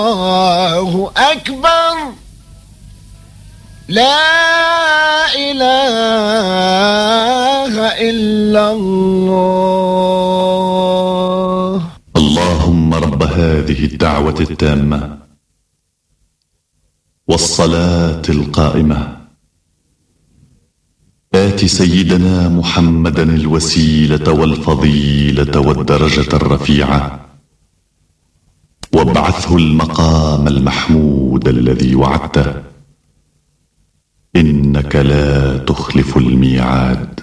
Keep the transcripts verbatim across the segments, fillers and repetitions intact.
الله أكبر لا إله إلا الله. اللهم رب هذه الدعوة التامة والصلاة القائمة آت سيدنا محمدا الوسيلة والفضيلة والدرجة الرفيعة وابعثه المقام المحمود الذي وعدته إنك لا تخلف الميعاد.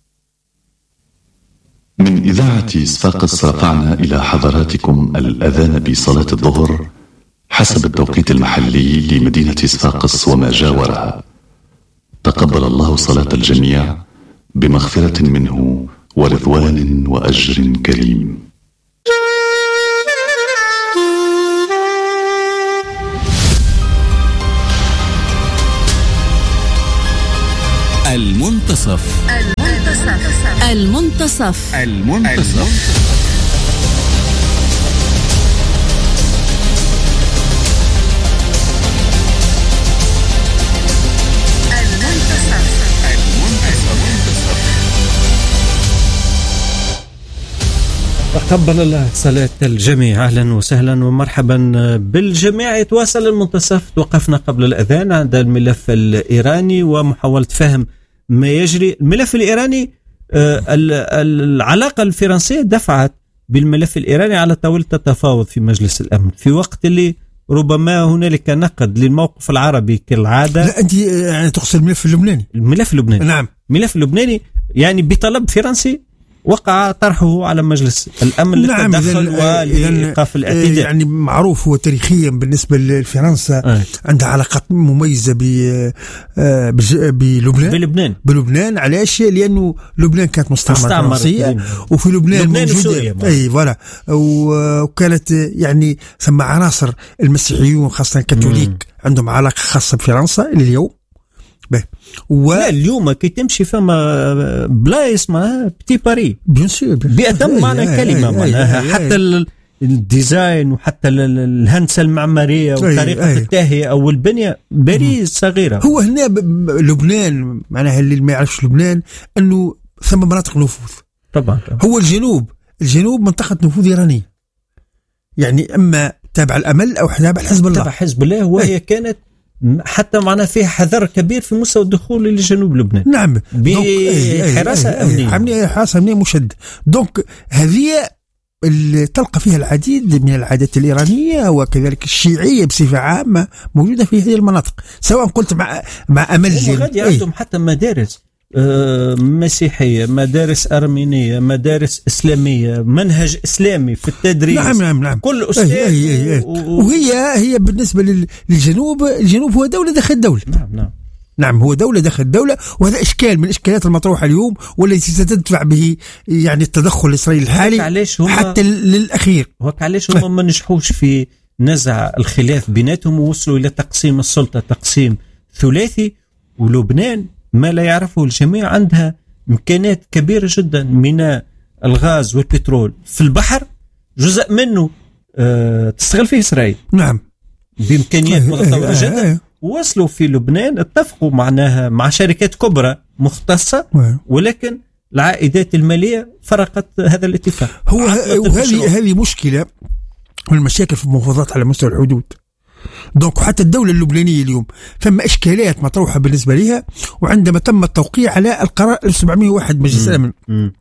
من إذاعة صفاقس رفعنا إلى حضراتكم الأذان بصلاة الظهر حسب التوقيت المحلي لمدينة صفاقس وما جاورها. تقبل الله صلاة الجميع بمغفرة منه ورضوان وأجر كريم. المنتصف المنتصف المنتصف المنتصف تقبل الله صلاة الجميع. أهلا وسهلا ومرحبا بالجميع. يتواصل المنتصف. توقفنا قبل الأذان عند الملف الإيراني ومحاولة فهم ما يجري. الملف الإيراني العلاقة الفرنسية دفعت بالملف الإيراني على طاولة التفاوض في مجلس الأمن في وقت اللي ربما هنالك نقد للموقف العربي كالعادة. لا أنت يعني تقصد الملف اللبناني. الملف اللبناني نعم. الملف اللبناني يعني بطلب فرنسي وقع طرحه على مجلس الأمن نعم للتدخل ولإيقاف الاعتداء. يعني معروف هو تاريخيا بالنسبة لفرنسا آه. عندها علاقات مميزة بلبنان بلبنان بلبنان علاش؟ لأنه لبنان كانت مستعمرة فرنسية وفي لبنان, لبنان موجودة أي فوالا وكانت يعني ثم عناصر المسيحيون خاصة الكاثوليك مم. عندهم علاقة خاصة بفرنسا إلى اليوم. و... لا اليوم كي تمشي فما بلايص معناها بتي باري بيان سور بأتم معنى الكلمة معناها حتى الديزاين وحتى الهندسة المعمارية وطريقة التهيئة أو البنية باريس صغيرة. هو هنا ب... لبنان معناها اللي ما يعرفش لبنان أنه ثم مناطق نفوذ طبعا. هو الجنوب الجنوب منطقة نفوذ إيرانية يعني أما تابع الأمل أو تابع حزب الله تابع حزب الله وهي أي. كانت حتى معنا فيها حذر كبير في مستوى الدخول لجنوب لبنان. نعم بحراسة أمنية حراسة أمنية مشددة. دونك هذه اللي تلقى فيها العديد من العادات الإيرانية وكذلك الشيعية بصفة عامة موجودة في هذه المناطق سواء قلت مع مع أمل غادي عندهم حتى مدارس مسيحية مدارس أرمينية مدارس إسلامية منهج إسلامي في التدريس. نعم نعم نعم. كل أستاذ أي أي أي. و... وهي هي بالنسبة للجنوب الجنوب هو دولة داخل دولة. نعم نعم نعم هو دولة داخل دولة وهذا إشكال من الإشكالات المطروحة اليوم والتي ستدفع به يعني التدخل الإسرائيلي الحالي حتى للأخير. وعلاش هم ما نجحوش في نزع الخلاف بيناتهم ووصلوا إلى تقسيم السلطة تقسيم ثلاثي. ولبنان ما لا يعرفه الجميع عندها إمكانات كبيرة جدا من الغاز والبترول في البحر جزء منه أه تستغل فيه إسرائيل. نعم بإمكانيات متطورة جدا. وصلوا في لبنان اتفقوا معناها مع شركات كبرى مختصة ولكن العائدات المالية فرقت هذا الاتفاق. هو وهذه هذه مشكلة من المشاكل في المفاوضات على مستوى الحدود. دونك حتى الدولة اللبنانية اليوم ثم إشكاليات مطروحة بالنسبة لها. وعندما تم التوقيع على القرار ألف وسبعمائة وواحد مجلس الأمن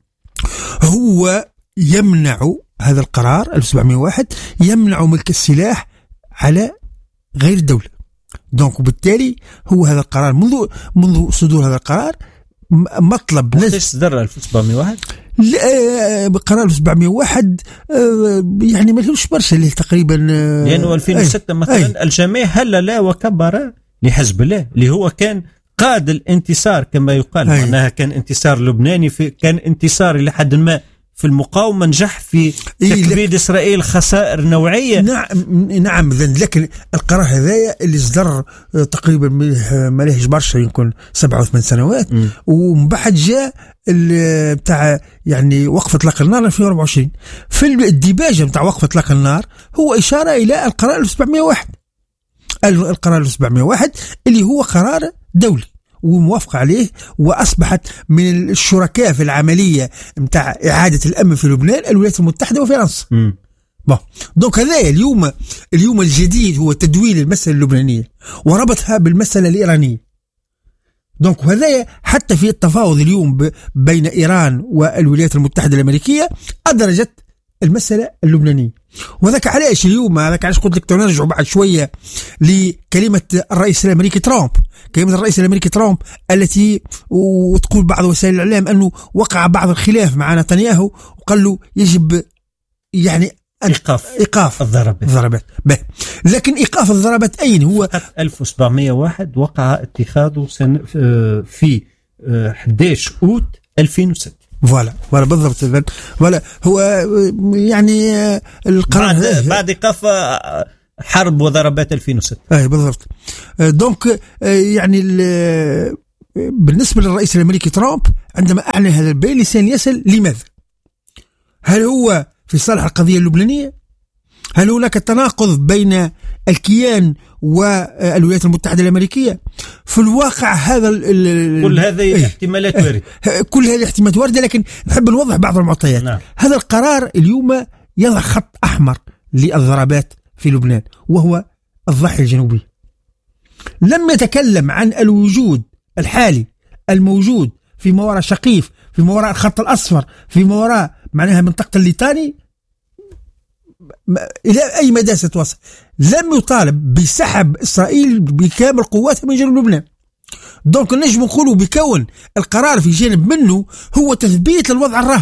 هو يمنع هذا القرار ألف وسبعمائة وواحد يمنع ملك السلاح على غير الدولة. دونك وبالتالي هو هذا القرار منذ منذ صدور هذا القرار مطلب نزل صدر ألف وسبعمائة وواحد لا بقرار ألف وسبعمائة وواحد يعني ما لهوش برشا اللي تقريبا لأنه يعني ألفين وستة مثلا أي. الجميع هلل وكبر لحزب الله اللي هو كان قاد الانتصار كما يقال. معناها كان انتصار لبناني في كان انتصار لحد ما في المقاومة، نجح في إيه تكبيد إسرائيل خسائر نوعية. نعم نعم لكن القرار هذايا اللي صدر تقريبا ما لهش برشا، يمكن سبعة وثمان سنوات، ومن بعد جاء بتاع يعني وقف اطلاق النار ألفين وأربعة وعشرين. في الديباجة بتاع وقف اطلاق النار هو إشارة إلى القرار ألف وسبعمائة وواحد، القرار ألف وسبعمائة وواحد اللي هو قرار دولي وموافق عليه، وأصبحت من الشركاء في العملية متاع إعادة الأمن في لبنان الولايات المتحدة وفرنسا. bon. دونك هذا اليوم اليوم الجديد هو تدوين المسألة اللبنانية وربطها بالمسألة الإيرانية. دونك هذا حتى في التفاوض اليوم بين إيران والولايات المتحدة الأمريكية أدرجت المسألة اللبنانية. وذاك علاش اليوم هذاك علاش قلت لك تنرجع بعد شوية لكلمة الرئيس الأمريكي ترامب، كلمة الرئيس الأمريكي ترامب التي وتقول بعض وسائل الإعلام أنه وقع بعض الخلاف مع نتنياهو وقال له يجب يعني إيقاف إيقاف الضربات الضربات لكن إيقاف الضربات أين هو؟ ألف وسبعمائة وواحد وقع اتخاذه سن في أحد عشر أوت ألفين وستة. فوالا فوالا بالضبط. فوالا هو يعني القرار بعد, بعد إيقاف حرب وضربات ألفين وستة. اي بالضبط. دونك يعني بالنسبة للرئيس الأمريكي ترامب عندما أعلن هذا البيان لسان يسأل لماذا؟ هل هو في صالح القضية اللبنانية؟ هل هناك تناقض بين الكيان والولايات المتحدة الأمريكية؟ في الواقع هذا كل هذه الاحتمالات واردة، كل هذه الاحتمالات واردة، لكن نحب نوضح بعض المعطيات. نعم. هذا القرار اليوم يضع خط أحمر للضربات في لبنان وهو الضاحية الجنوبية. لم يتكلم عن الوجود الحالي الموجود في ما وراء شقيف، في ما وراء الخط الأصفر، في ما وراء معناها منطقة الليتاني إلى أي مدى ستوصل. لم يطالب بسحب إسرائيل بكامل قواتها من جنوب لبنان. دونك نجم نقولوا بكون القرار في جانب منه هو تثبيت للوضع الراهن.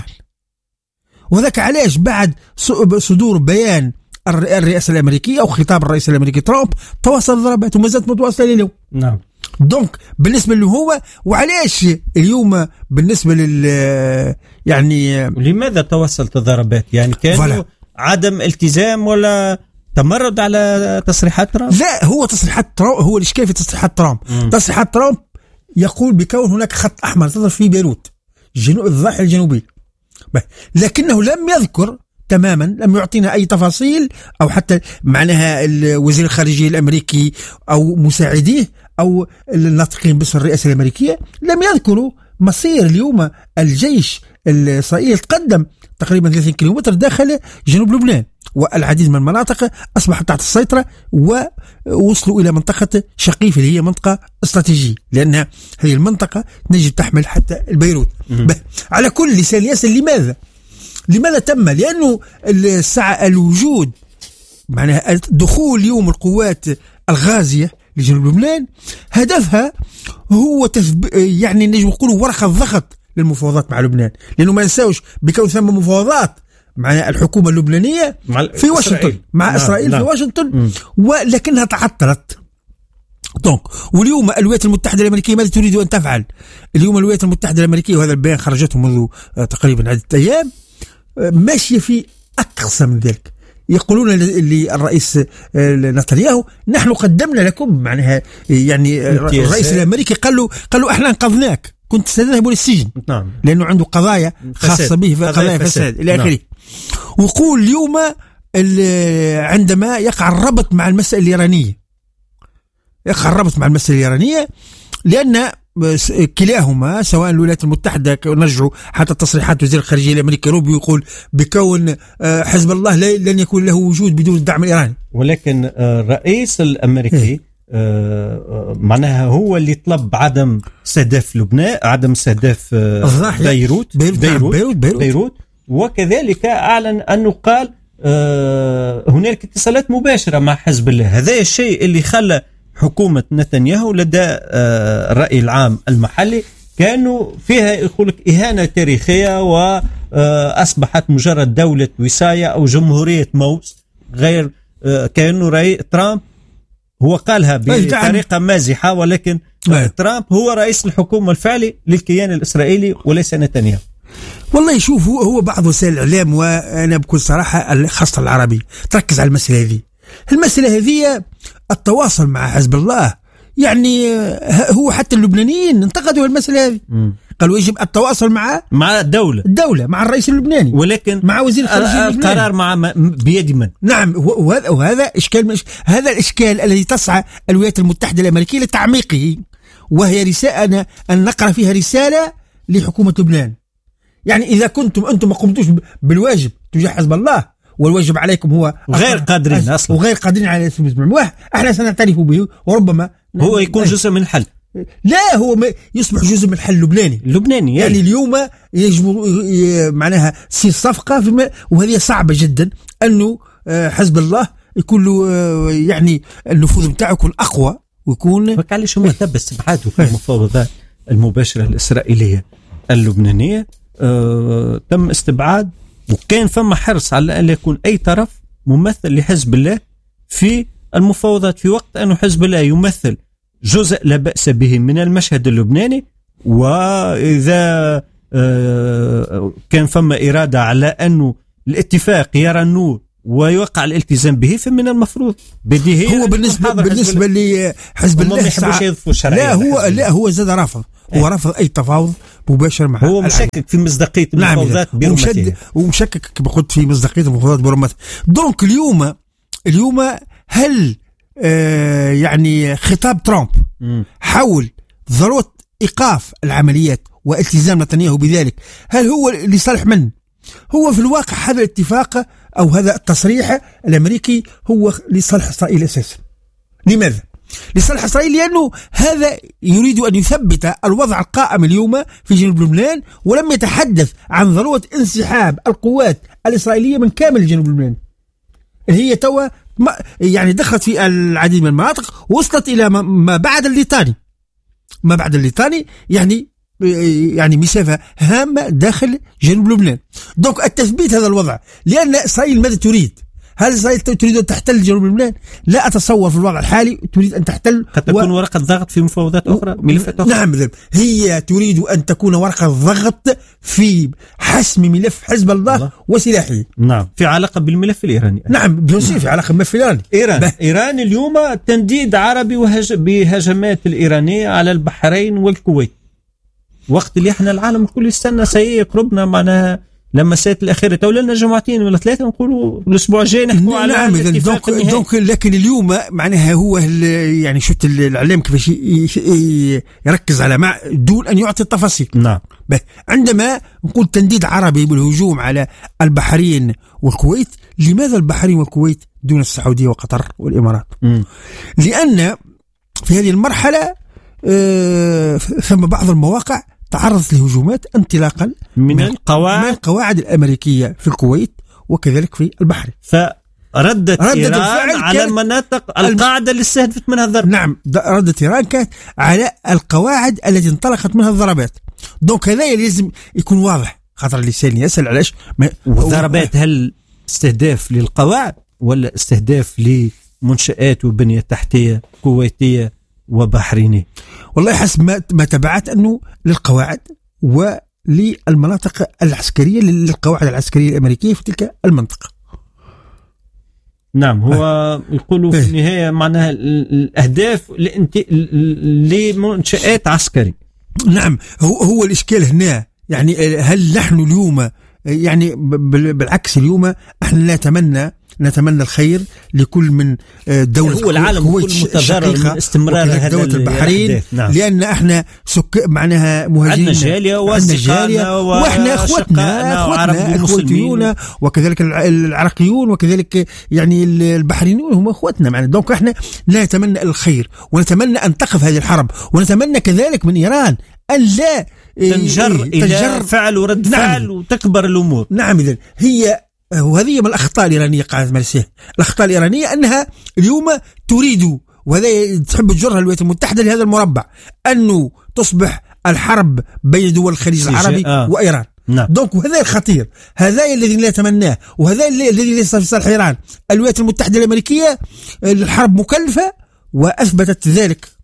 وذاك علاش بعد صدور بيان الرئاسة الأمريكية أو خطاب الرئيس الأمريكي ترامب تواصل الضربات وما زالت متواصلة اليوم. نعم. دونك بالنسبة له هو وعلاش اليوم بالنسبة لل يعني لماذا توصلت الضربات؟ يعني كان عدم التزام ولا تمرد على تصريحات ترامب؟ لا، هو تصريحات ترامب هو الإشكال في تصريحات ترامب. م. تصريحات ترامب يقول بكون هناك خط أحمر تظهر في بيروت جنوب الضاحية الجنوبية، لكنه لم يذكر تماما، لم يعطينا أي تفاصيل أو حتى معناها وزير الخارجية الأمريكي أو مساعديه أو الناطقين باسم الرئاسة الأمريكية لم يذكروا مصير اليوم الجيش الإسرائيلي تقدم تقريبا ثلاثين كيلومتر داخل جنوب لبنان، والعديد من المناطق أصبحت تحت السيطرة ووصلوا إلى منطقة شقيف اللي هي منطقة استراتيجية، لأن هذه المنطقة نجد تحمل حتى البيروت. على كل لسان يسأل لماذا؟ لماذا تم؟ لأنه الساعة الوجود معناها دخول اليوم القوات الغازية لجنوب لبنان هدفها هو تثب... يعني نجم نقولوا ورقة ضغط للمفاوضات مع لبنان، لأنه ما نساوش بكون ثم مفاوضات مع الحكومة اللبنانية مع في واشنطن مع نعم. إسرائيل نعم. في واشنطن م. ولكنها تعطلت. دونك واليوم الولايات المتحدة الأمريكية ماذا تريد أن تفعل؟ اليوم الولايات المتحدة الأمريكية وهذا البيان خرجته منذ تقريبا عدة أيام ماشية في أقصى من ذلك. يقولون للرئيس نتنياهو نحن قدمنا لكم معناها يعني الرئيس الأمريكي قال له قال له احنا انقذناك كنت ستذهب للسجن نعم. لانه عنده قضايا خاصه به في قضايا فساد الى اخره. ويقول اليوم عندما يقع الربط مع المسألة الإيرانية يقع الربط مع المسألة الإيرانية لأن كلاهما سواء الولايات المتحدة نرجعوا حتى تصريحات وزير الخارجية الأمريكي روبيو يقول بكون حزب الله لن يكون له وجود بدون الدعم الإيراني. ولكن الرئيس الأمريكي إيه؟ معناها هو اللي طلب عدم استهداف لبنان عدم استهداف بيروت بيروت, بيروت, بيروت, بيروت, بيروت وكذلك أعلن أنه قال هناك اتصالات مباشرة مع حزب الله. هذا الشيء اللي خلى حكومة نتنياهو لدى الرأي العام المحلي كانوا فيها يقولك إهانة تاريخية وأصبحت مجرد دولة وصاية أو جمهورية موس غير كأنه رأي ترامب هو قالها بطريقة مازحة ولكن ترامب هو رئيس الحكومة الفعلي للكيان الإسرائيلي وليس نتنياهو. والله شوف هو, هو بعض وسائل الإعلام وأنا بكل صراحة خاصة العربي تركز على المسألة هذه. المسألة هذه التواصل مع حزب الله، يعني هو حتى اللبنانيين انتقدوا المسألة هذه، قالوا يجب التواصل مع مع الدولة الدولة مع الرئيس اللبناني، ولكن مع وزير الخارجية القرار مع بيد من؟ نعم، وهذا, وهذا إشكال مش هذا الإشكال الذي تسعى الولايات المتحدة الأمريكية لتعميقه، وهي رسالة أن نقرأ فيها رسالة لحكومة لبنان. يعني إذا كنتم أنتم ما قمتوش بالواجب تجاه حزب الله، والواجب عليكم هو غير قادرين أصلا وغير قادرين على الموضوع، احنا سنعترف به وربما هو يكون جزء من الحل. لا، هو يصبح جزء من الحل اللبناني اللبناني يعني, يعني اليوم يجب معناها تصير صفقة في، وهذه صعبة جدا أنه حزب الله يكون له يعني النفوذ بتاعه يكون أقوى ويكون علاش هو تم استبعاده في المفاوضات المباشرة الإسرائيلية اللبنانية. آه تم استبعاد، وكان فما حرص على أن يكون أي طرف ممثل لحزب الله في المفاوضات، في وقت أنه حزب الله يمثل جزء لا بأس به من المشهد اللبناني. وإذا آه كان فما إرادة على أنه الاتفاق يرى النور ويوقع الالتزام به، فمن المفروض بديهيا هو بالنسبة بالنسبة لحزب الله ما يحبوش يضيفوا الشرعية. لا هو لا هو زاد رافض، هو رفض أي تفاوض مباشر مع، هو مشكك في مصداقية المفاوضات نعم برمتها، ومشكك كما قلت في مصداقية المفاوضات برمتها. دونك اليوم اليوم هل آه يعني خطاب ترامب حول ضرورة إيقاف العمليات والتزام نتنياهو بذلك، هل هو لصالح من؟ هو في الواقع هذا الاتفاق أو هذا التصريح الأمريكي هو لصالح إسرائيل أساسا. لماذا؟ لصالح إسرائيل لأنه هذا يريد أن يثبت الوضع القائم اليوم في جنوب لبنان، ولم يتحدث عن ضرورة انسحاب القوات الإسرائيلية من كامل جنوب لبنان. هي توا يعني دخلت في العديد من المناطق، وصلت إلى ما بعد الليطاني، ما بعد الليطاني يعني يعني مسافة هامة داخل جنوب لبنان. دونك التثبيت هذا الوضع، لأن إسرائيل ماذا تريد؟ هل إسرائيل تريد أن تحتل جنوب لبنان؟ لا أتصور في الوضع الحالي تريد أن تحتل. قد تكون و... ورقة ضغط في مفاوضات أخرى، ملفات أخرى. نعم، هي تريد أن تكون ورقة ضغط في حسم ملف حزب الله, الله. وسلاحه. نعم، في علاقة بالملف الإيراني. نعم بيصير في علاقة بالملف الإيراني. إيران به. إيران اليوم تنديد عربي وهج... بهجمات الإيرانية على البحرين والكويت، وقت اللي احنا العالم الكل يستنى سيقربنا معناها لما سات الأخيرة تولنا جمعتين ولا ثلاثة نقولوا الأسبوع الجاي نحكوا على نعم دونك, دونك لكن اليوم معناها هو يعني شفت الإعلام كيفاش يركز على مع دون أن يعطي التفاصيل. نعم، عندما نقول تنديد عربي بالهجوم على البحرين والكويت، لماذا البحرين والكويت دون السعودية وقطر والإمارات؟ م. لأن في هذه المرحلة آه ثم بعض المواقع تعرضت لهجومات انطلاقا من القواعد من القواعد الأمريكية في الكويت وكذلك في البحرين. فردت إيران على المناطق القاعدة اللي استهدفت منها الضرب. نعم، ردت إيران كانت على القواعد التي انطلقت منها الضربات. دونك هذا لازم يكون واضح، خاطر اللسان يسأل علاش الضربات هل استهداف للقواعد ولا استهداف لمنشآت وبنية تحتية كويتية وبحريني؟ والله حسب ما, ما تبعت أنه للقواعد وللمناطق العسكرية، للقواعد العسكرية الأمريكية في تلك المنطقة. نعم، هو آه. يقولوا في النهاية معناها الأهداف لمنشآت عسكري. نعم، هو, هو الإشكال هنا يعني هل نحن اليوم يعني بالعكس اليوم احنا نتمنى نتمنى الخير لكل من دولة هو العالم كل متضرر من استمرار هذا دولة البحرين. نعم. لأن احنا سك معناها مهاجرين، عندنا جالية وأصدقائنا واحنا اخوتنا اخوتنا اخوتيون وكذلك العراقيون وكذلك يعني البحرينيون هم اخوتنا معنا. دونك احنا لا نتمنى الخير ونتمنى أن تقف هذه الحرب، ونتمنى كذلك من إيران أن لا تنجر إلى فعل ورد فعل. نعم. وتكبر الأمور. نعم، إذن هي وهذه من الأخطاء الإيرانية قاعدة مارسيها. الأخطاء الإيرانية أنها اليوم تريد، وهذا تحب تجرها الولايات المتحدة لهذا المربع، أنه تصبح الحرب بين دول الخليج العربي آه. وإيران. نعم. دونك وهذا الخطير، هذا الذي لا نتمناه، وهذا الذي ليس في صالح إيران. الولايات المتحدة الأمريكية الحرب مكلفة وأثبتت ذلك.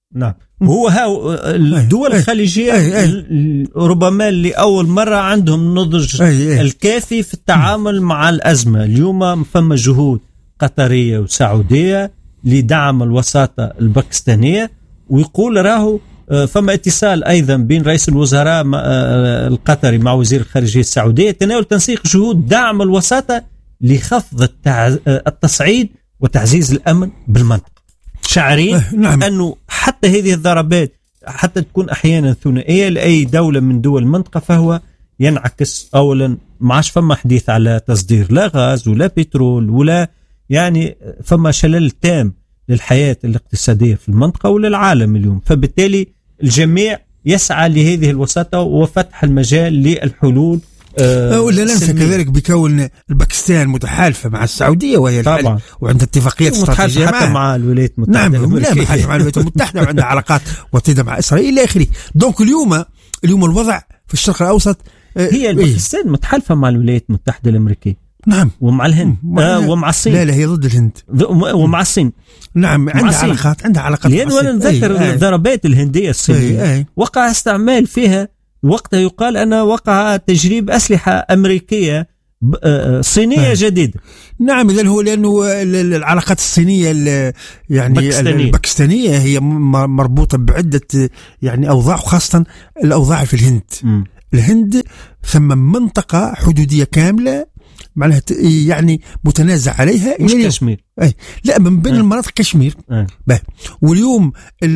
نعم. هو ها الدول الخليجية أي أي. ربما لأول مرة عندهم النضج أي أي. الكافي في التعامل مع الأزمة. اليوم فما جهود قطرية وسعودية لدعم الوساطة الباكستانية، ويقول راهو فما اتصال أيضا بين رئيس الوزراء القطري مع وزير الخارجية السعودية تناول تنسيق جهود دعم الوساطة لخفض التصعيد وتعزيز الأمن بالمنطقة. شعرين نعم. أنه حتى هذه الضربات حتى تكون أحيانا ثنائية لأي دولة من دول المنطقة، فهو ينعكس أولا ما عادش فما حديث على تصدير لا غاز ولا بترول ولا، يعني فما شلل تام للحياة الاقتصادية في المنطقة وللعالم اليوم. فبالتالي الجميع يسعى لهذه الوساطة وفتح المجال للحلول. أه ولا ننسى كذلك بكون الباكستان متحالفة مع السعودية وهي طبعا وعندها اتفاقيات استراتيجية حتى معها. مع الولايات المتحدة. نعم لا حتى مع الولايات المتحدة وعندها علاقات وطيدة مع إسرائيل إلى آخره. دونك اليوم اليوم الوضع في الشرق الأوسط هي الباكستان إيه؟ متحالفة مع الولايات المتحدة الأمريكية. نعم. ومع الهند آه ومع الصين. لا لا هي ضد الهند. ومع الصين. نعم عندها علاقات عندها علاقات. لأن وأنا نذكر الضربات الهندية الصينية أي أي. وقع استعمال فيها وقتها يقال أن وقع تجريب أسلحة أمريكية صينية جديدة. نعم إذن هو لأنه العلاقات الصينية يعني باكستانية. الباكستانية هي مربوطة بعدة يعني أوضاع، وخاصة الأوضاع في الهند. م. الهند ثم منطقة حدودية كاملة معناها يعني متنازع عليها مش كشمير. أي لا من بين أه. المناطق كشمير. أه. واليوم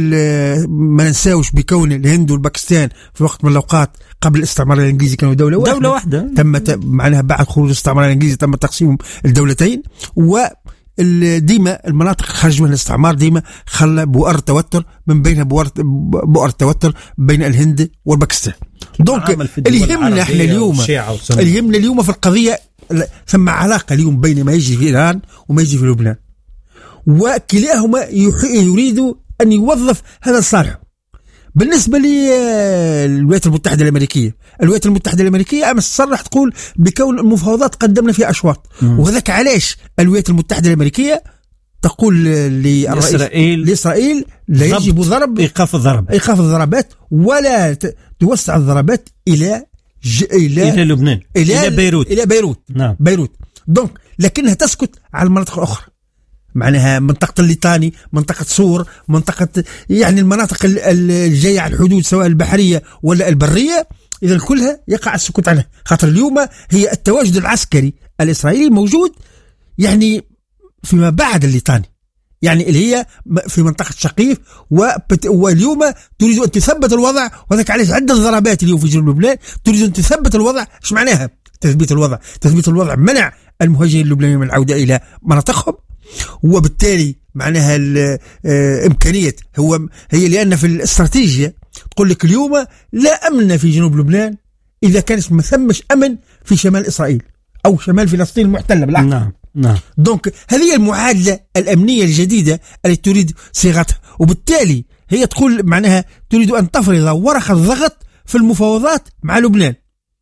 ما ننساوش بكون الهند والباكستان في وقت من الأوقات قبل الاستعمار الإنجليزي كانوا دولة واحدة. دولة واحدة. تم معناها بعد خروج الاستعمار الإنجليزي تم تقسيم الدولتين، و ديما المناطق خارج من الاستعمار ديما خلى بؤر توتر من بين بؤر بؤر توتر بين الهند والباكستان. دونك اللي يهمنا احنا اليوم اللي يهمنا اليوم في القضية ثم علاقة اليوم بين ما يجري في إيران وما يجري في لبنان، وكلاهما يريد أن يوظف هذا الصالح. بالنسبة للولايات المتحدة الأمريكية، الولايات المتحدة الأمريكية أمس صرح تقول بكون المفاوضات قدمنا فيها أشواط، وهذاك علاش الولايات المتحدة الأمريكية تقول لإسرائيل لإسرائيل لا يجب ضرب إيقاف الضرب إيقاف الضربات ولا توسع الضربات إلى ج... إلى إلى لبنان إلى, إلى بيروت إلى بيروت نعم. بيروت. دونك لكنها تسكت على المناطق الأخرى، معناها منطقة الليطاني، منطقة صور، منطقة يعني المناطق الجاية على الحدود سواء البحرية ولا البرية، إذا كلها يقع السكوت عنها. خاطر اليوم هي التواجد العسكري الإسرائيلي موجود يعني فيما بعد الليطاني، يعني اللي هي في منطقة شقيف، واليوم تريد أن تثبت الوضع، وذلك عليه عدة ضربات اليوم في جنوب لبنان تريد أن تثبت الوضع. إيش معناها تثبيت الوضع؟ تثبيت الوضع منع المهاجرين اللبنانيين من العودة إلى مناطقهم، وبالتالي معناها الإمكانية هو هي لأن في الاستراتيجية تقول لك اليوم لا أمن في جنوب لبنان إذا كانت ما ثمش أمن في شمال إسرائيل أو شمال فلسطين المحتلة بالعكس. نعم نعم. دونك هذه المعادلة الأمنية الجديدة التي تريد صياغتها، وبالتالي هي تقول معناها تريد أن تفرض ورقة ضغط في المفاوضات مع لبنان.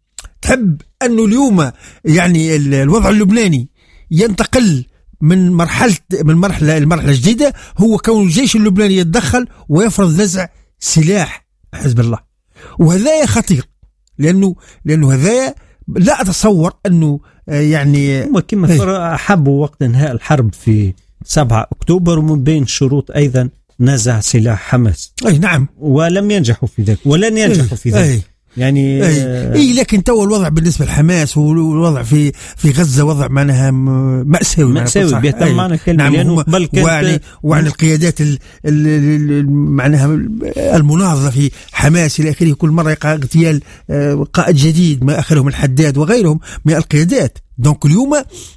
تحب أنه اليوم يعني الوضع اللبناني ينتقل من مرحلة من مرحلة المرحلة الجديدة، هو كون الجيش اللبناني يتدخل ويفرض نزع سلاح حزب الله، وهذا خطير لأنه لأنه هذا لا أتصور أنه يعني كما حبوا وقت انهاء الحرب في سبعة أكتوبر ومن بين شروط أيضا نزع سلاح حماس. أي نعم. ولم ينجحوا في ذلك ولن ينجحوا في ذلك. أي. يعني أي. إيه لكن تو الوضع بالنسبة لحماس والوضع في في غزة وضع معناها مأساوي مأساوي بيتم معنا كلمة. نعم لأنه قبل وعني وعن القيادات معناها المناضلة في حماس إلى آخره، كل مرة يقع اغتيال قائد جديد ما آخرهم الحداد وغيرهم من القيادات. دونك اليوم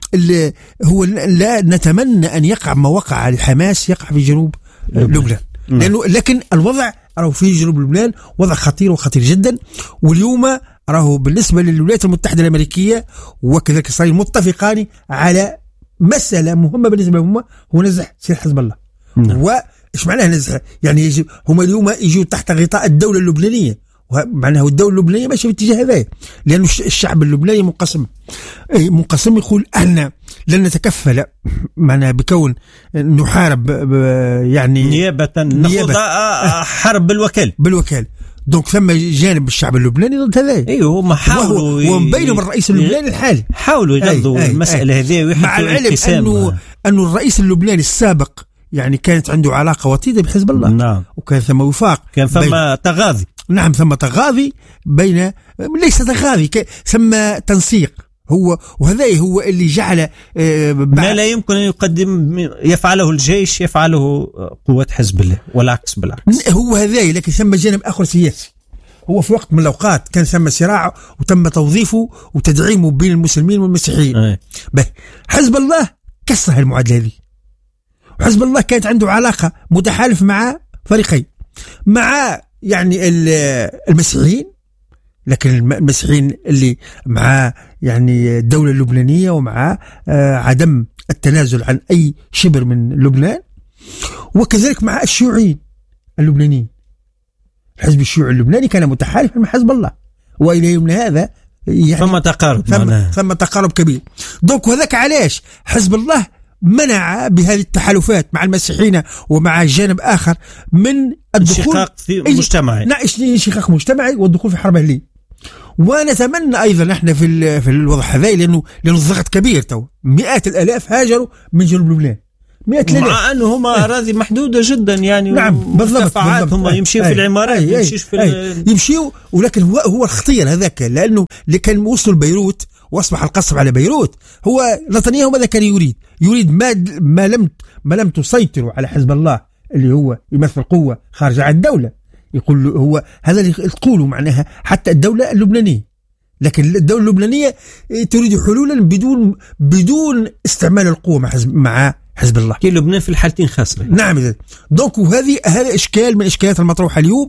هو لا نتمنى أن يقع ما وقع لحماس يقع في جنوب لبنان، لأنه لكن الوضع راهو في جنوب لبنان وضع خطير وخطير جدا. واليوم راهو بالنسبة للولايات المتحدة الأمريكية وكذلك إسرائيل متفقان على مسألة مهمة بالنسبة لهم، هو نزع سلاح حزب الله. وإيش معناه نزع؟ يعني يجب هم اليوم يجوا تحت غطاء الدولة اللبنانية، معناها الدولة اللبنانية ماشية في الاتجاه هذا، لأنه الشعب اللبناني منقسم منقسم يقول أهلنا لن نتكفل معناها بكون نحارب يعني نيابة نخوض حرب بالوكال بالوكال. دونك ثم جانب الشعب اللبناني ضد هذا. ايوه هم حاولوا ومن بينهم الرئيس اللبناني الحالي حاولوا يغضوا المسألة هذه، مع العلم أنه أنه الرئيس اللبناني السابق يعني كانت عنده علاقة وطيدة بحزب الله. نعم. وكان ثم وفاق، كان ثم تغاضي. نعم ثم تغاضي بين، ليس تغاضي ثم تنسيق، هو وهذا هو اللي جعل ما لا يمكن أن يقدم يفعله الجيش يفعله قوات حزب الله والعكس بالعكس. هو هذا، لكن ثم جانب آخر سياسي. هو في وقت من الأوقات كان ثم صراع وتم توظيفه وتدعيمه بين المسلمين والمسيحيين. أي. حزب الله كسر المعادلة هذه، وحزب الله كانت عنده علاقة متحالف مع فريقين، مع يعني المسيحيين، لكن المسيحيين اللي مع يعني الدولة اللبنانية ومع عدم التنازل عن أي شبر من لبنان، وكذلك مع الشيوعيين اللبنانيين. الحزب الشيوعي اللبناني كان متحالفا مع حزب الله، وإلى يومنا هذا يعني ثم تقارب ثم, ثم تقارب كبير. دونك وذاك علاش حزب الله منع بهذه التحالفات مع المسيحيين ومع جانب آخر من الدخول انشقاق في مجتمعي، نعم انشقاق مجتمعي والدخول في حرب أهلية. ونتمنى أيضا احنا في في الوضع هذا، لأنه لأنه الضغط كبير، تو مئات الآلاف هاجروا من جنوب لبنان، مئات الآلاف، مع أنه هم أراضي محدودة جدا يعني. نعم بالضبط، هم يمشيوا في العمارات يمشيش في ال... يمشيوا، ولكن هو هو الخطير هذاك، لأنه اللي كان وصلوا لبيروت واصبح القصف على بيروت، هو نتنياهو ماذا كان يريد؟ يريد ما ما لم ما لم تسيطروا على حزب الله اللي هو يمثل قوة خارجة عن الدولة. يقول هو هذا اللي تقوله معناها حتى الدولة اللبنانية، لكن الدولة اللبنانية تريد حلولا بدون بدون استعمال القوة مع حزب مع حزب الله. كي لبنان في الحالتين خاسرة. نعم. دونك وهذه هذا إشكال من إشكالات المطروحة اليوم،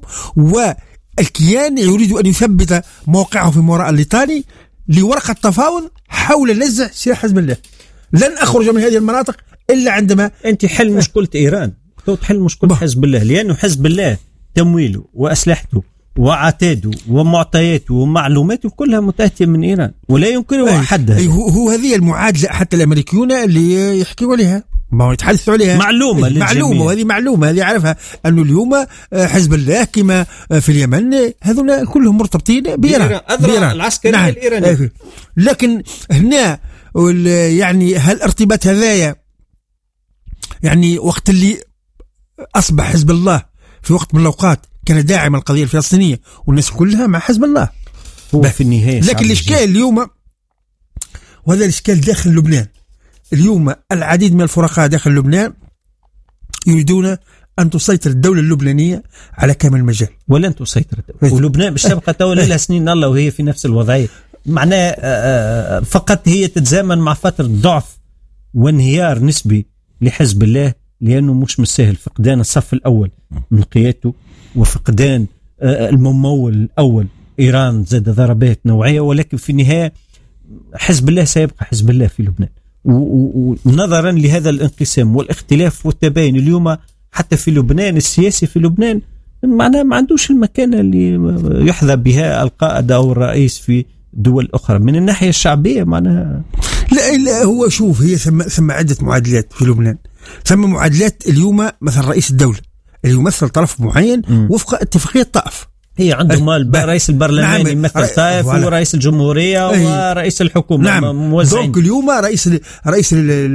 والكيان يريد أن يثبت موقعه في وراء الليطاني لورقة تفاوض حول نزع سلاح حزب الله. لن أخرج من هذه المناطق إلا عندما أنت حل مشكلة إيران، تحل مشكلة حزب الله، لأنه حزب الله تمويله وأسلحته وعتاده ومعطياته ومعلوماته كلها متأتية من إيران، ولا يمكنه حدها. هو, هو هذه المعادلة حتى الأمريكيون اللي يحكوا عليها، ما يتحدثوا عليها، معلومة معلومة وهذه معلومة هذه عرفها، أنه اليوم حزب الله كما في اليمن هذول كلهم مرتبطين بإيران، بإيران العسكرية. نعم. الإيرانية. لكن هنا يعني هالارتباط هذايا يعني وقت اللي أصبح حزب الله في وقت من الأوقات كان داعم القضية الفلسطينية والناس كلها مع حزب الله هو في النهاية. لكن الإشكال اليوم، وهذا الإشكال داخل لبنان اليوم، العديد من الفرقاء داخل لبنان يريدون أن تسيطر الدولة اللبنانية على كامل المجال، ولن تسيطر الدولة. ولبنان مش تبقى تولي لها سنين الله وهي في نفس الوضعية، معناه فقط هي تتزامن مع فترة ضعف وانهيار نسبي لحزب الله، لأنه مش مسهل فقدان الصف الأول من قيادته، وفقدان الممول الأول إيران زاد ضربات نوعية، ولكن في النهاية حزب الله سيبقى حزب الله في لبنان. ونظرا لهذا الانقسام والاختلاف والتباين اليوم حتى في لبنان، السياسي في لبنان معناه ما عندوش المكانة اللي يحظى بها القائد أو الرئيس في دول أخرى. من الناحية الشعبية معناها لا, لا هو شوف، هي ثم, ثم عدة معادلات في لبنان. ثم معادلات اليوم مثلا رئيس الدولة اللي يمثل طرف معين م. وفق اتفاقية طائف، هي عندهم رئيس البرلمان نعم. يمثل طائف، ورئيس الجمهورية ورئيس الحكومة نعم. موزعين. دونك اليوم رئيس رئيس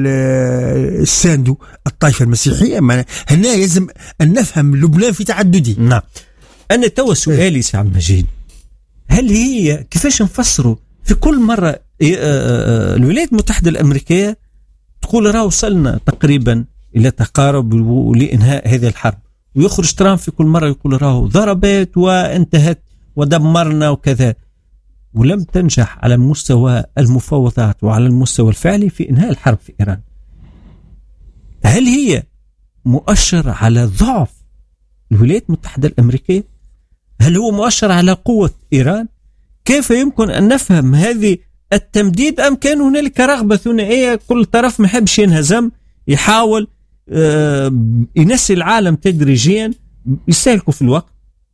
الساندو الطائفة المسيحية. هنا يلزم أن نفهم لبنان في تعددي. نعم. أنا تو سؤالي سي عبد المجيد، هل هي كيفاش نفسروا في كل مرة الولايات المتحدة الأمريكية تقول راه وصلنا تقريبا إلى تقارب لإنهاء هذه الحرب، ويخرج ترامب في كل مرة يقول راه ضربات وانتهت ودمرنا وكذا، ولم تنجح على مستوى المفاوضات وعلى المستوى الفعلي في إنهاء الحرب في إيران. هل هي مؤشر على ضعف الولايات المتحدة الأمريكية؟ هل هو مؤشر على قوة إيران؟ كيف يمكن أن نفهم هذه التمديد؟ أم كان هنالك رغبة ثنائية، كل طرف ما يحبش ينهزم، يحاول ينسي العالم تدريجيا، يستهلكوا في الوقت؟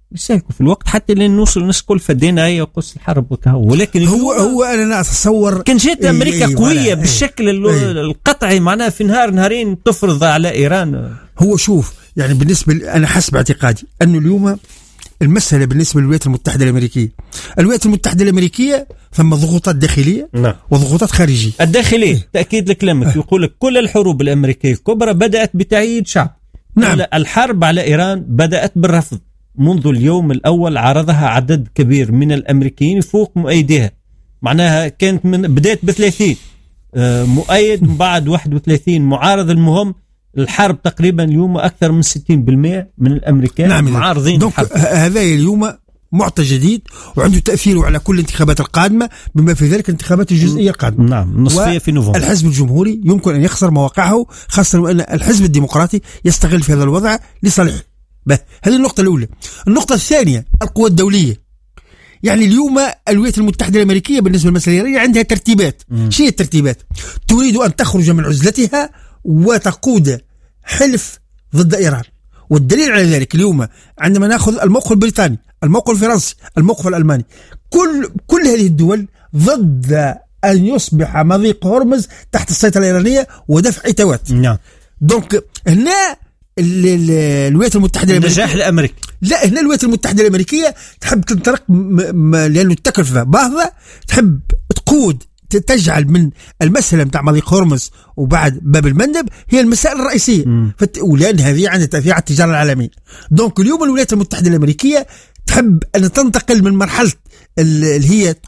يسالكوا في الوقت حتى لين نوصل الناس الكل فدينا هي وقص الحرب وكهو. ولكن هو هو انا اتصور كان جات امريكا إيه قويه إيه بالشكل إيه القطعي معناها في نهار نهارين تفرض على ايران. هو شوف يعني بالنسبه انا حسب اعتقادي انه اليوم المسألة بالنسبة للولايات المتحدة الأمريكية، الولايات المتحدة الأمريكية ثم ضغوطات داخلية نعم. وضغوطات خارجية. الداخلية تأكيد لكلامك يقول لك كل الحروب الأمريكية الكبرى بدأت بتأييد شعب. نعم. الحرب على إيران بدأت بالرفض منذ اليوم الأول، عارضها عدد كبير من الأمريكيين فوق مؤيديها، معناها كانت من بداية بثلاثين مؤيد بعد واحد وثلاثين معارض. المهم الحرب تقريبا اليوم أكثر من ستين بالمئة من الأمريكان نعم معارضين الحرب. هذا اليوم معطى جديد وعنده تأثير على كل الانتخابات القادمة بما في ذلك الانتخابات الجزئية القادمة. نعم النصفية في نوفمبر. الحزب الجمهوري يمكن أن يخسر مواقعه، خاصة وأن الحزب الديمقراطي يستغل في هذا الوضع لصالحه. هذه النقطة الأولى. النقطة الثانية القوى الدولية. يعني اليوم الولايات المتحدة الأمريكية بالنسبة للمسألة الإيرانية عندها ترتيبات. شو هي الترتيبات؟ تريد أن تخرج من عزلتها وتقود حلف ضد إيران. والدليل على ذلك اليوم عندما نأخذ الموقف البريطاني، الموقف الفرنسي، الموقف الألماني، كل كل هذه الدول ضد أن يصبح مضيق هرمز تحت السيطرة الإيرانية ودفع إتاوات. نعم. دونك هنا الولايات المتحدة الأمريكية النجاح الأمريكي. لا هنا الولايات المتحدة الأمريكية تحب تنطلق لأنه التكلفة باهظة، تحب تقود تجعل من المسألة متاع مضيق هرمز وبعد باب المندب هي المسائل الرئيسية، فت... ولأن هذه عندها تأثير على التجارة العالمية. دونك اليوم الولايات المتحدة الأمريكية تحب أن تنتقل من مرحلة اللي هي